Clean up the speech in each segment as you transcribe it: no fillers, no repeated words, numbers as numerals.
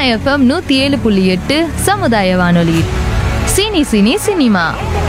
FM 107.8 சமுதாய வானொலி. Cine cine cinema.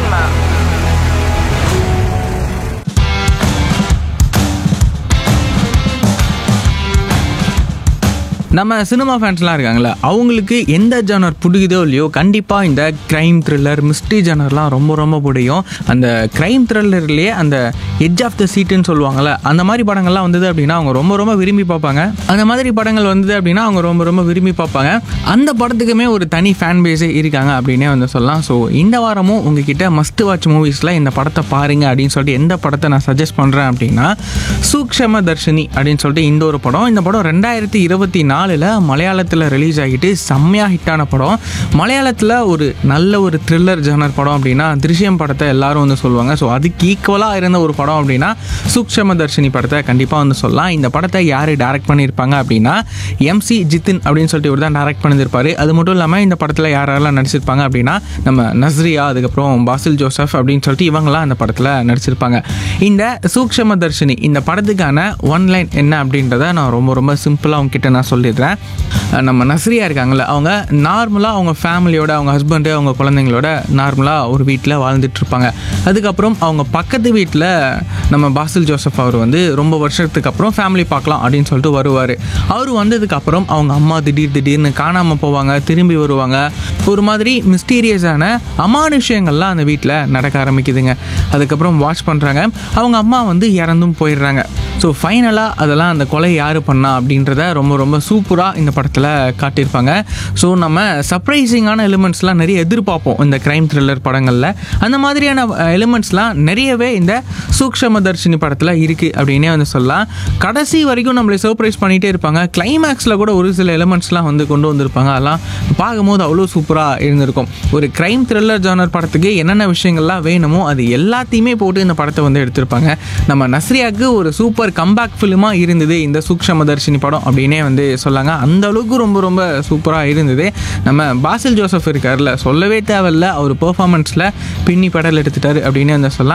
நம்ம சினிமா ஃபேன்ஸ்லாம் இருக்காங்களே, அவங்களுக்கு எந்த ஜானர் பிடிக்குதோ இல்லையோ, கண்டிப்பாக இந்த க்ரைம் த்ரில்லர் மிஸ்ட்ரி ஜானர்லாம் ரொம்ப ரொம்ப பிடிக்கும். அந்த க்ரைம் த்ரில்லர்லேயே அந்த எட்ஜ் ஆஃப் த சீட்டுன்னு சொல்லுவாங்கள்ல, அந்த மாதிரி படங்கள்லாம் வந்தது அப்படின்னா அவங்க ரொம்ப ரொம்ப விரும்பி பார்ப்பாங்க. அந்த மாதிரி படங்கள் வந்தது அப்படின்னா அவங்க ரொம்ப ரொம்ப விரும்பி பார்ப்பாங்க. அந்த படத்துக்குமே ஒரு தனி ஃபேன் பேஸே இருக்காங்க அப்படின்னே வந்து சொல்லலாம். ஸோ இந்த வாரமும் உங்ககிட்ட மஸ்ட் வாட்ச் மூவிஸில் இந்த படத்தை பாருங்க அப்படின்னு சொல்லிட்டு எந்த படத்தை நான் சஜஸ்ட் பண்ணுறேன் அப்படின்னா சூக்ஷம தர்ஷினி அப்படின்னு சொல்லிட்டு இந்த ஒரு படம். இந்த படம் 2024 மலையாளத்தில் ரிலீஸ் ஆகிட்டு செம்மையாக ஹிட்டான படம். மலையாளத்தில் ஒரு நல்ல ஒரு த்ரில்லர் ஜானர் படம் அப்படின்னா திருஷ்யம் படத்தை எல்லாரும் வந்து சொல்லுவாங்க. ஸோ அதுக்கு ஈக்குவலாக இருந்த ஒரு படம் அப்படின்னா சூக்ஷம தர்ஷினி படத்தை கண்டிப்பாக வந்து சொல்லலாம். இந்த படத்தை யார் டைரக்ட் பண்ணியிருப்பாங்க அப்படின்னா MC ஜித்தின் அப்படின்னு சொல்லிட்டு இவர் தான் டைரக்ட் பண்ணியிருப்பார். அது மட்டும் இல்லாமல் இந்த படத்தில் யாரெல்லாம் நடிச்சிருப்பாங்க அப்படின்னா நம்ம நஸ்ரியா, அதுக்கப்புறம் பாசில் ஜோசப் அப்படின்னு சொல்லிட்டு இவங்களாம் அந்த படத்தில் நடிச்சிருப்பாங்க. இந்த சூக்ஷம தர்ஷினி இந்த படத்துக்கான ஒன்லைன் என்ன அப்படின்றத நான் ரொம்ப ரொம்ப சிம்பிளாக அவங்ககிட்ட நான் சொல்லிடுறேன். நம்ம நஸ்ரியா இருக்காங்கல்ல, அவங்க நார்மலாக அவங்க ஃபேமிலியோட, அவங்க ஹஸ்பண்டு, அவங்க குழந்தைங்களோட நார்மலாக ஒரு வீட்டில் வாழ்ந்துட்டுருப்பாங்க. அதுக்கப்புறம் அவங்க பக்கத்து வீட்டில் நம்ம பாசில் ஜோசப் அவர் வந்து ரொம்ப வருஷத்துக்கு அப்புறம் ஃபேமிலி பார்க்கலாம் அப்படின்னு சொல்லிட்டு வருவார். அவர் வந்ததுக்கப்புறம் அவங்க அம்மா திடீர்னு காணாமல் போவாங்க, திரும்பி வருவாங்க. ஒரு மாதிரி மிஸ்டீரியஸான அமானுஷ்யங்கள்லாம் அந்த வீட்டில் நடக்க ஆரம்பிக்குதுங்க. அதுக்கப்புறம் வாட்ச் பண்ணுறாங்க, அவங்க அம்மா வந்து இறந்தும் போயிடுறாங்க. ஸோ ஃபைனலாக அதெல்லாம் அந்த கொலை யார் பண்ணா அப்படின்றத ரொம்ப ரொம்ப சூப்பராக இந்த படத்தில் காட்டியிருப்பாங்க. ஸோ நம்ம சர்ப்ரைசிங்கான எலிமெண்ட்ஸ்லாம் நிறைய எதிர்பார்ப்போம் இந்த க்ரைம் த்ரில்லர் படங்களில். அந்த மாதிரியான எலிமெண்ட்ஸ்லாம் நிறையவே இந்த சூக்ஷம தர்ஷினி படத்தில் இருக்குது அப்படின்னே வந்து சொல்லலாம். கடைசி வரைக்கும் நம்மளை சர்ப்ரைஸ் பண்ணிகிட்டே இருப்பாங்க. கிளைமேக்ஸில் கூட ஒரு சில எலிமெண்ட்ஸ்லாம் வந்து கொண்டு வந்திருப்பாங்க. அதெல்லாம் பார்க்கும்போது அவ்வளோ சூப்பராக இருந்திருக்கும். ஒரு க்ரைம் த்ரில்லர் ஜானர் படத்துக்கு என்னென்ன விஷயங்கள்லாம் வேணுமோ அது எல்லாத்தையுமே போட்டு இந்த படத்தை வந்து எடுத்திருப்பாங்க. நம்ம நஸ்ரியாவுக்கு ஒரு சூப்பர் கம்பேக் ஃபிலிமாக இருந்தது இந்த சூக்ஷம தர்ஷினி படம் அப்படின்னே வந்து சொல்லாங்க. அந்த அளவுக்கு ரொம்ப ரொம்ப சூப்பராக இருந்தது. நம்ம பாசில் ஜோசப் இருக்கார்ல, சொல்லவே தேவையில்ல, அவர் பெர்ஃபார்மன்ஸில் பின்னி படல் எடுத்துட்டார் அப்படின்னு வந்து சொல்லலாம்.